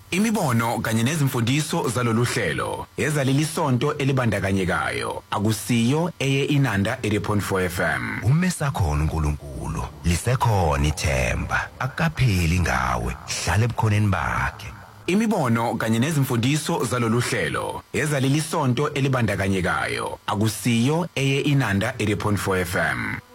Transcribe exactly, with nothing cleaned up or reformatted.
Imibono kanye nezimfundiso zalolu hlelo ezaleli sonto elibandakanyekayo akusiyo eye Inanda eighty point four F M. Umesakhona uNkulunkulu lisekhona ithemba akapheli ngawe hlala ebukhoneni bakhe. Imibono kanye nezimfundiso zalolu hlelo ezaleli sonto elibandakanyekayo akusiyo eye Inanda eighty point four F M.